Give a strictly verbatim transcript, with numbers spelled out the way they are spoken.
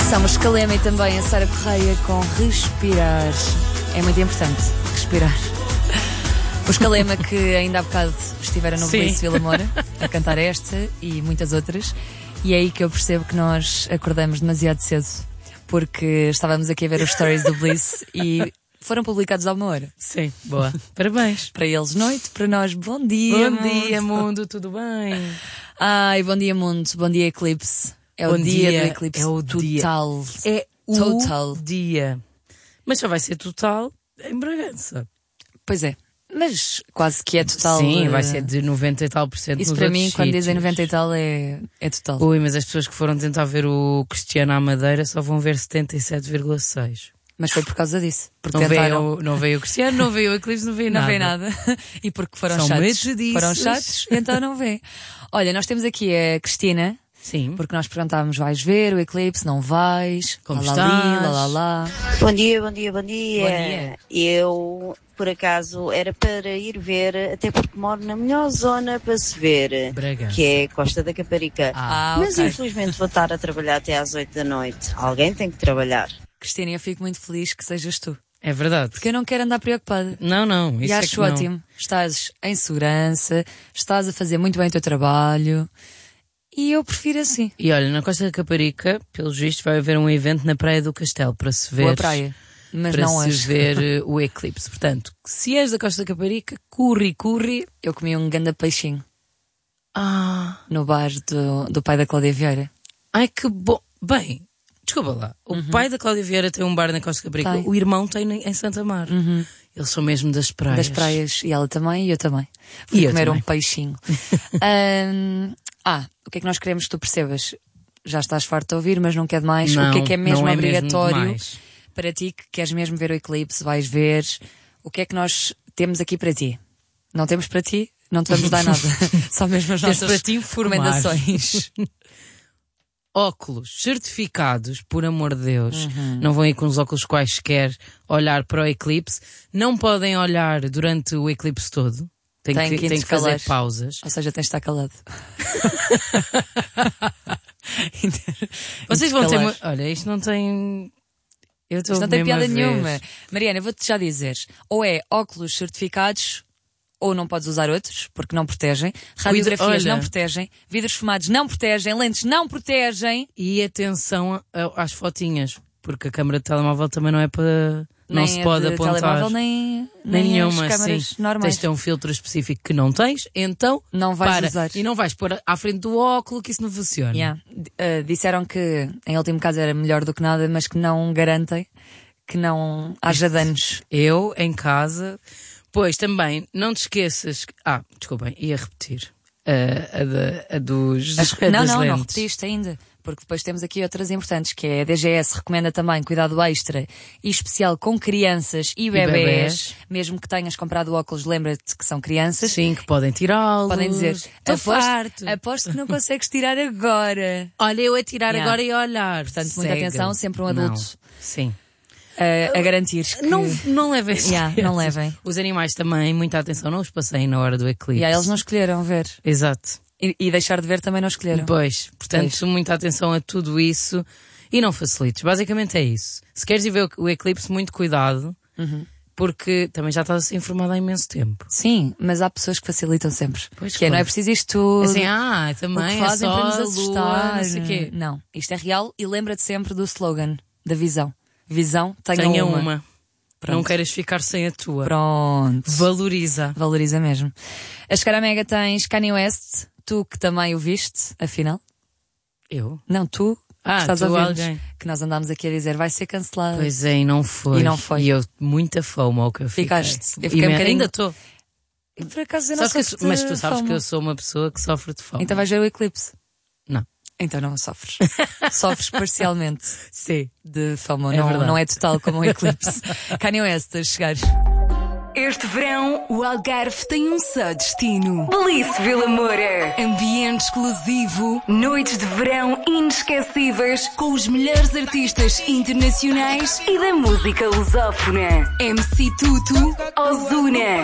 Somos Calema e também a Sara Correia com Respirar. É muito importante, respirar. Os Calema que ainda há bocado estiveram no Bliss Vila Moura a cantar esta e muitas outras. E é aí que eu percebo que nós acordamos demasiado cedo, porque estávamos aqui a ver os stories do Bliss e foram publicados a uma hora. Sim, boa. Parabéns. Para eles noite, para nós bom dia. Bom dia, mundo, tudo bem? Ai, bom dia, mundo, bom dia, Eclipse. É o Bom dia, dia, do eclipse é o total. dia. É o Total. dia. Mas só vai ser total em Bragança. Pois é, mas quase que é total. Sim, uh, vai ser de noventa e tal por cento. Isso nos para outros mim, quando sítios. dizem noventa e tal, é, é total. Ui, mas as pessoas que foram tentar ver o Cristiano à Madeira só vão ver setenta e sete vírgula seis. Mas foi por causa disso. Porque Não tentaram... veio, não veio o Cristiano, não veio o Eclipse, não veio Não nada. vê nada. E porque foram São chatos. metediços. Foram chatos, então não vê. Olha, nós temos aqui a Cristina. Sim. Porque nós perguntávamos, vais ver o eclipse, não vais? Como lá, estás? Lá, lá, lá, lá. Bom dia, bom dia, bom dia. Bom dia. Eu, por acaso, era para ir ver, até porque moro na melhor zona para se ver, Bragança. que é Costa da Caparica. Ah, Mas ok. infelizmente vou estar a trabalhar até às oito da noite. Alguém tem que trabalhar. Cristina, eu fico muito feliz que sejas tu. É verdade. Porque eu não quero andar preocupada. Não, não. Isso E é acho que não. ótimo. Estás em segurança, estás a fazer muito bem o teu trabalho. E eu prefiro assim. E olha, na Costa da Caparica, pelos vistos, vai haver um evento na Praia do Castelo para se ver. Boa praia. Mas para não se hoje. ver uh, o eclipse. Portanto, se és da Costa da Caparica, curre, curre. Eu comi um ganda peixinho Ah, no bar do, do pai da Cláudia Vieira. ai que bom. Bem, desculpa lá. O pai da Cláudia Vieira tem um bar na Costa da Caparica. Tem. O irmão tem em Santa Mar. Eles são mesmo das praias. Das praias. E ela também, e eu também. Fui E eu comer também. um peixinho. Ahm, ah, o que é que nós queremos que tu percebas? Já estás farto de ouvir, mas não quer mais. Não, o que é que é mesmo não é mesmo obrigatório demais. para ti que queres mesmo ver o eclipse, vais ver? O que é que nós temos aqui para ti? Não temos para ti? Não te vamos dar nada. Só mesmo as Temos nossas para te informar. recomendações. Óculos certificados, por amor de Deus. Uhum. Não vão ir com os óculos quaisquer olhar para o eclipse. Não podem olhar durante o eclipse todo. Tem, Tem que, que tem que fazer intercalar. pausas. Ou seja, tens de estar calado. Vocês vão ter... Intercalar. mu- Olha, isto não tem... Eu estou Isto não tem mesmo a piada ver. nenhuma. Mariana, eu vou-te já dizer. Ou é óculos certificados, ou não podes usar outros, porque não protegem. Radiografias olha. não protegem. Vidros fumados não protegem. Lentes não protegem. E atenção a- a- às fotinhas, porque a câmara de telemóvel também não é para... Não Nem se a pode de apontar. telemóvel, nem, Nem nem nenhuma, as câmaras sim. normais. Tens de ter um filtro específico que não tens, então Não vais para. usar. E não vais pôr à frente do óculo que isso não funciona. Yeah. D- uh, disseram que, em último caso, era melhor do que nada, mas que não garantem que não haja danos. Eu, em casa... Pois, também, não te esqueças... que- Ah, desculpem, ia repetir. Uh, a, da- a dos As- a não, das não, não lentes. repetiste ainda. Porque depois temos aqui outras importantes, que é a D G S recomenda também cuidado extra e especial com crianças e bebés. bebés. Mesmo que tenhas comprado óculos, lembra-te que são crianças. Sim, que podem tirá-los. Podem dizer, Estou aposto, farto. aposto que não consegues tirar agora. Olha, eu a tirar Yeah. agora e a olhar. Portanto, muita Cega. atenção, sempre um adulto. Não. Sim. A, a garantir que... Não, não levem Yeah, não levem. Os animais também, muita atenção, não os passei na hora do eclipse. E aí eles não escolheram ver. Exato. E, e deixar de ver também não escolheram. Pois, portanto, Pois. muita atenção a tudo isso e não facilites. Basicamente é isso. Se queres ir ver o, o eclipse, muito cuidado, Uhum. porque também já estás a ser informado há imenso tempo. Sim, mas há pessoas que facilitam sempre. Pois, que é, claro. não é preciso isto tudo. Assim, ah, O que também é fazem só para nos a assustar. lua, não sei o quê. Não, isto é real e lembra-te sempre do slogan, da visão. Visão, tenha, Tenha uma. uma. Pronto. Não queiras ficar sem a tua. Pronto. Valoriza. Valoriza mesmo. A chegar à Mega tens Kanye West, tu que também o viste, afinal. Eu? Não, tu Ah, que estás tu a ouvir alguém. que nós andámos aqui a dizer vai ser cancelado. Pois é, e não foi. E não foi. E eu, muita fome ao que eu fiquei. Ficaste. Eu E fiquei um me- bocadinho- Ainda estou. E por acaso eu não Sabes que eu sofro sou- Mas de tu sabes fome. que eu sou uma pessoa que sofre de fome. Então vais ver o eclipse. Não. Então não sofres. Sofres parcialmente Sim. de fama. É não, verdade. não é total como um eclipse. Kanye West a chegar. Este verão, o Algarve tem um só destino. Bliss Vila Moura. Ambiente exclusivo, noites de verão inesquecíveis com os melhores artistas internacionais e da música lusófona. M C Tutu, Ozuna.